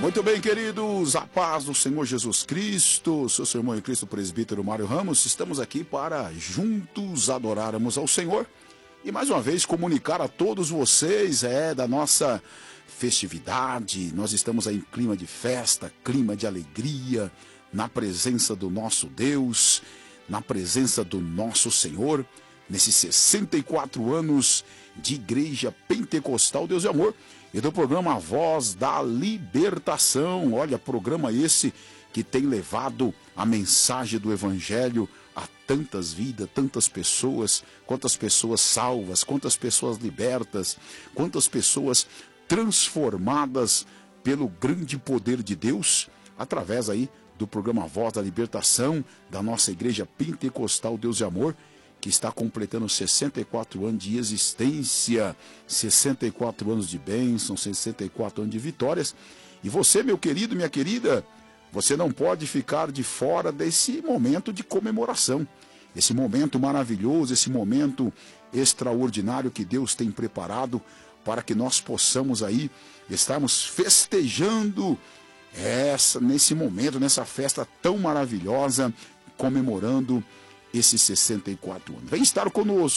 Muito bem, queridos, a paz do Senhor Jesus Cristo, seu irmão em Cristo, presbítero Mário Ramos, estamos aqui para juntos adorarmos ao Senhor e mais uma vez comunicar a todos vocês da nossa festividade. Nós estamos aí em clima de festa, clima de alegria, na presença do nosso Deus, na presença do nosso Senhor, nesses 64 anos de Igreja Pentecostal Deus e Amor e do programa A Voz da Libertação. Olha, programa esse que tem levado a mensagem do Evangelho a tantas vidas, tantas pessoas, quantas pessoas salvas, quantas pessoas libertas, quantas pessoas transformadas pelo grande poder de Deus, através aí do programa A Voz da Libertação, da nossa Igreja Pentecostal Deus e Amor, que está completando 64 anos de existência, 64 anos de bênção, 64 anos de vitórias. E você, meu querido, minha querida, você não pode ficar de fora desse momento de comemoração, esse momento maravilhoso, esse momento extraordinário que Deus tem preparado para que nós possamos aí estarmos festejando nesse momento, nessa festa tão maravilhosa, comemorando esses 64 anos. Vem estar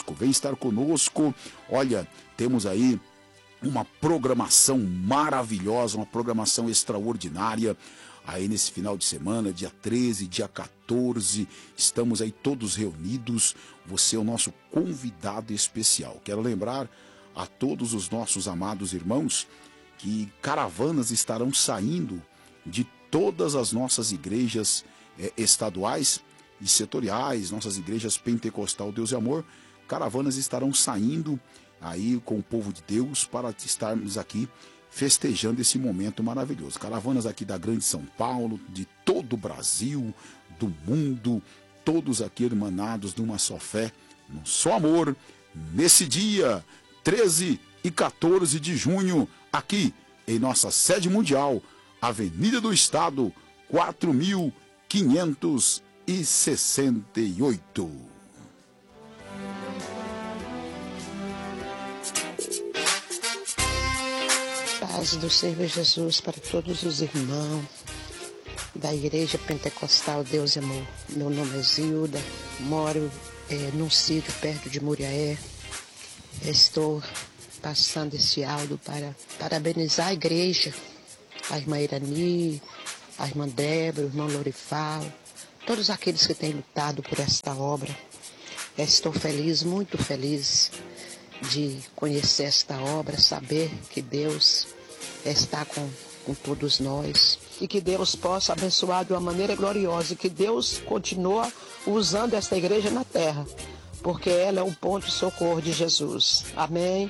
conosco. Olha, temos aí uma programação maravilhosa, uma programação extraordinária. Aí nesse final de semana, dia 13, dia 14, estamos aí todos reunidos. Você é o nosso convidado especial. Quero lembrar a todos os nossos amados irmãos que caravanas estarão saindo de todas as nossas igrejas estaduais e setoriais, nossas igrejas Pentecostal Deus e Amor. Caravanas estarão saindo aí com o povo de Deus para estarmos aqui festejando esse momento maravilhoso. Caravanas aqui da Grande São Paulo, de todo o Brasil, do mundo, todos aqui irmanados numa só fé, num só amor, nesse dia 13 e 14 de junho, aqui em nossa sede mundial, Avenida do Estado, 4568. Paz do Senhor Jesus para todos os irmãos da Igreja Pentecostal Deus e Amor. Meu nome é Zilda, moro num sítio perto de Muriaé. Estou passando esse áudio para parabenizar a igreja, a irmã Irani, a irmã Débora, o irmão Lorifal, todos aqueles que têm lutado por esta obra. Estou feliz, muito feliz de conhecer esta obra, saber que Deus está com todos nós e que Deus possa abençoar de uma maneira gloriosa e que Deus continue usando esta igreja na terra, porque ela é um ponto de socorro de Jesus. Amém.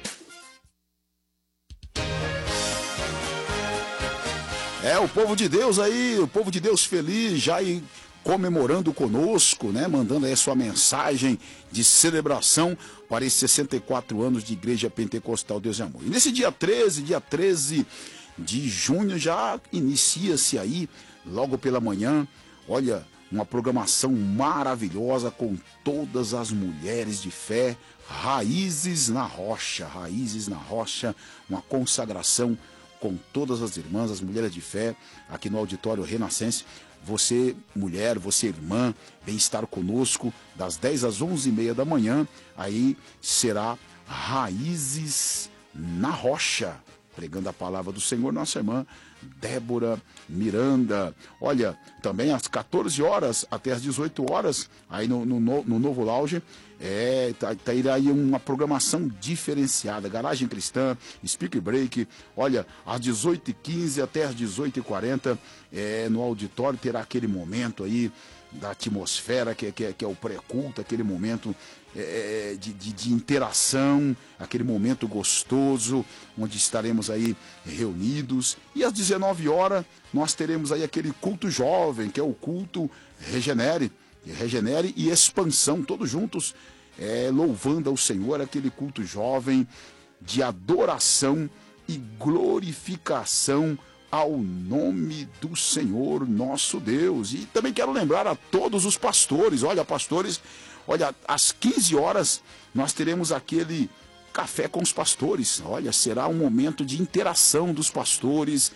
O povo de Deus aí, o povo de Deus feliz, já aí comemorando conosco, né? Mandando aí a sua mensagem de celebração para esses 64 anos de Igreja Pentecostal Deus e Amor. E nesse dia 13 de junho, já inicia-se aí, logo pela manhã, olha, uma programação maravilhosa com todas as mulheres de fé, Raízes na Rocha, uma consagração com todas as irmãs, as mulheres de fé, aqui no Auditório Renascense. Você, mulher, você, irmã, vem estar conosco das 10 às 11h30 da manhã. Aí será Raízes na Rocha, pregando a palavra do Senhor, nossa irmã Débora Miranda. Olha, também às 14 horas até às 18 horas, aí no Novo Lounge, tá aí uma programação diferenciada, Garagem Cristã, Speak Break. Olha, às 18h15 até às 18h40, no auditório terá aquele momento aí da atmosfera que é o pré-culto, aquele momento de interação, aquele momento gostoso, onde estaremos aí reunidos. E às 19 horas nós teremos aí aquele culto jovem, que é o culto Regenere e Expansão, todos juntos, louvando ao Senhor, aquele culto jovem de adoração e glorificação ao nome do Senhor nosso Deus. E também quero lembrar a todos os pastores, pastores, às 15 horas nós teremos aquele café com os pastores. Será um momento de interação dos pastores,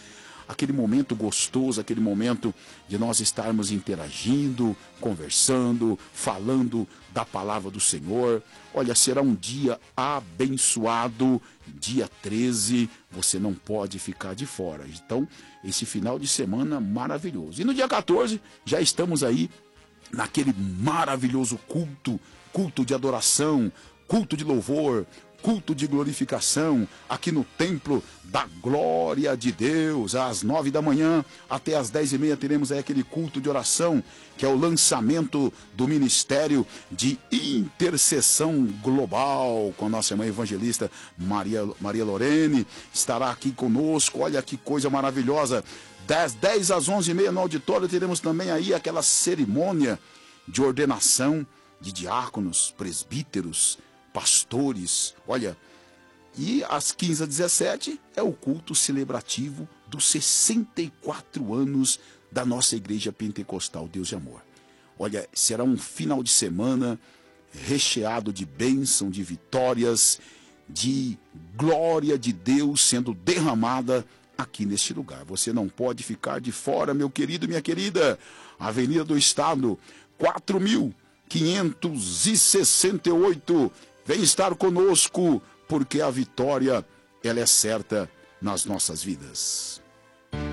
aquele momento gostoso, aquele momento de nós estarmos interagindo, conversando, falando da palavra do Senhor. Olha, será um dia abençoado, dia 13, você não pode ficar de fora. Então, esse final de semana maravilhoso. E no dia 14, já estamos aí naquele maravilhoso culto de adoração, culto de louvor, culto de glorificação, aqui no Templo da Glória de Deus, às 9 da manhã até às 10h30 teremos aí aquele culto de oração, que é o lançamento do Ministério de Intercessão Global, com a nossa irmã evangelista Maria Lorene, estará aqui conosco. Olha que coisa maravilhosa. Das 10 às 11h30 no auditório teremos também aí aquela cerimônia de ordenação de diáconos, presbíteros, pastores. Olha, e às 15 às 17 é o culto celebrativo dos 64 anos da nossa Igreja Pentecostal Deus de Amor. Olha, será um final de semana recheado de bênção, de vitórias, de glória de Deus sendo derramada aqui neste lugar. Você não pode ficar de fora, meu querido e minha querida. Avenida do Estado, 4.568. Vem estar conosco, porque a vitória, ela é certa nas nossas vidas.